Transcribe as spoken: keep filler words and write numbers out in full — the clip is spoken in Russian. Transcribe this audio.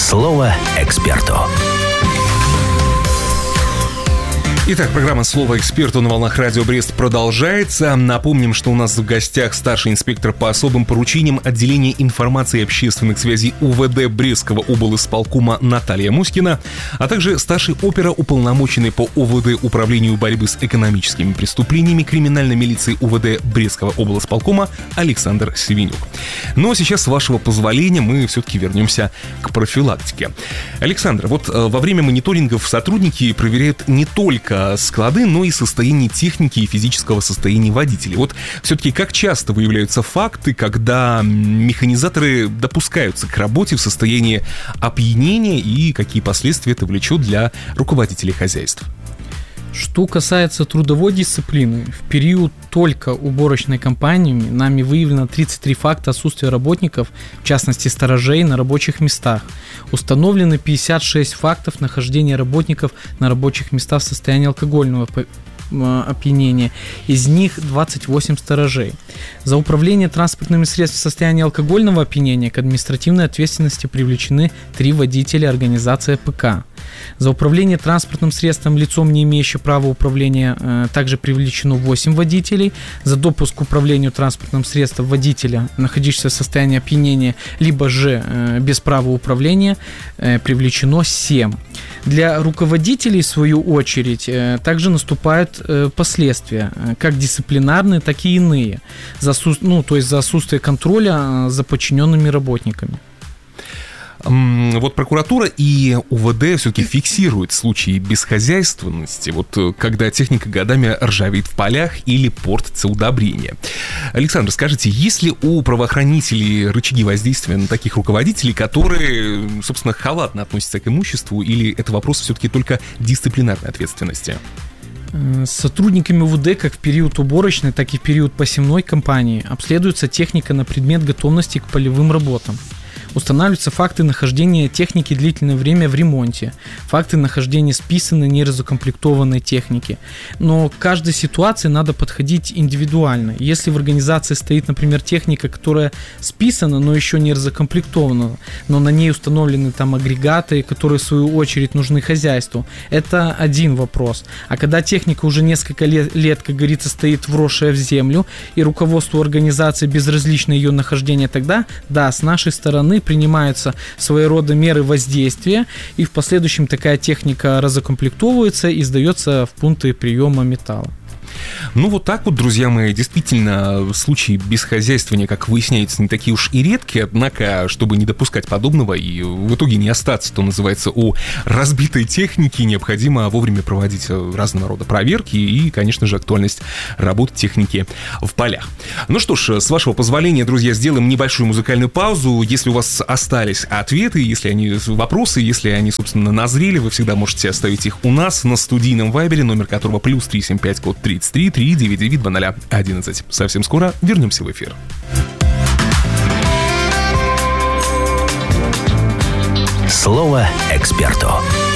Слово эксперту. Итак, программа «Слово эксперту» на волнах радио Брест продолжается. Напомним, что у нас в гостях старший инспектор по особым поручениям отделения информации и общественных связей УВД Брестского облисполкома Наталья Муськина, а также старший оперуполномоченный по УВД Управлению борьбы с экономическими преступлениями криминальной милиции УВД Брестского облисполкома Александр Севенюк. Но сейчас, с вашего позволения, мы все-таки вернемся к профилактике. Александр, вот во время мониторингов сотрудники проверяют не только склады, но и состояние техники и физического состояния водителей. Вот все-таки как часто выявляются факты, когда механизаторы допускаются к работе в состоянии опьянения, и какие последствия это влечет для руководителей хозяйств? Что касается трудовой дисциплины, в период только уборочной кампании нами выявлено тридцать три факта отсутствия работников, в частности сторожей, на рабочих местах. Установлены пятьдесят шесть фактов нахождения работников на рабочих местах в состоянии алкогольного опьянения. Из них двадцать восемь сторожей. За управление транспортными средствами в состоянии алкогольного опьянения к административной ответственности привлечены три водителя организации ПК. За управление транспортным средством лицом, не имеющим права управления, э, также привлечено восемь водителей. За допуск к управлению транспортным средством водителя, находящегося в состоянии опьянения, либо же э, без права управления, э, привлечено семь. Для руководителей, в свою очередь, э, также наступают э, последствия, э, как дисциплинарные, так и иные, за, ну, то есть за отсутствие контроля э, за подчиненными работниками. Вот прокуратура и УВД все-таки фиксируют случаи бесхозяйственности, вот когда техника годами ржавеет в полях или портится удобрение. Александр, скажите, есть ли у правоохранителей рычаги воздействия на таких руководителей, которые, собственно, халатно относятся к имуществу, или это вопрос все-таки только дисциплинарной ответственности? С сотрудниками УВД как в период уборочной, так и в период посевной кампании обследуется техника на предмет готовности к полевым работам. Устанавливаются факты нахождения техники длительное время в ремонте, факты нахождения списанной, неразукомплектованной техники. Но к каждой ситуации надо подходить индивидуально. Если в организации стоит, например, техника, которая списана, но еще не разукомплектована, но на ней установлены там агрегаты, которые в свою очередь нужны хозяйству, это один вопрос. А когда техника уже несколько лет, лет как говорится, стоит вросшая в землю, и руководству организации безразлично ее нахождение, тогда, да, с нашей стороны принимаются своего рода меры воздействия, и в последующем такая техника разукомплектовывается и сдается в пункты приема металла. Ну вот так вот, друзья мои, действительно, случаи бесхозяйствования, как выясняется, не такие уж и редкие, однако, чтобы не допускать подобного и в итоге не остаться, то называется, у разбитой техники, необходимо вовремя проводить разного рода проверки и, конечно же, актуальность работы техники в полях. Ну что ж, с вашего позволения, друзья, сделаем небольшую музыкальную паузу. Если у вас остались ответы, если они вопросы, если они, собственно, назрели, вы всегда можете оставить их у нас на студийном вайбере, номер которого плюс три семь пять, код тридцать три три девять девять два ноль одиннадцать. Совсем скоро вернемся в эфир. Слово эксперту.